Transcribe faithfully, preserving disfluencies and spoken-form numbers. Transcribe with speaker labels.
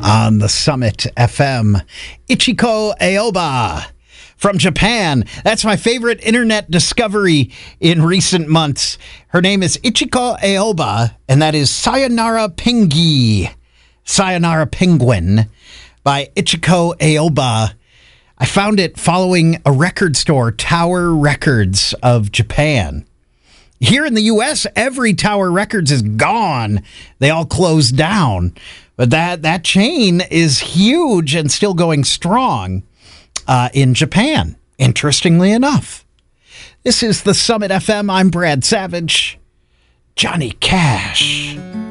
Speaker 1: on the Summit F M. Ichiko Aoba from Japan. That's my favorite internet discovery in recent months. Her name is Ichiko Aoba, and that is Sayonara Pengi. Sayonara Penguin by Ichiko Aoba. I found it following a record store, Tower Records of Japan. Here in the U S, every Tower Records is gone. They all closed down. But that, that chain is huge and still going strong uh, in Japan, interestingly enough. This is the Summit F M. I'm Brad Savage. Johnny Cash.